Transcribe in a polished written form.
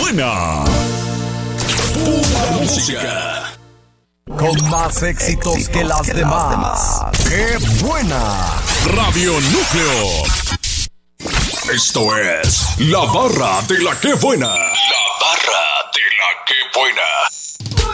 buena! Pura música. Con más éxitos que las demás. ¡Qué buena! Radio Núcleo. Esto es La Barra de la Qué Buena. La Barra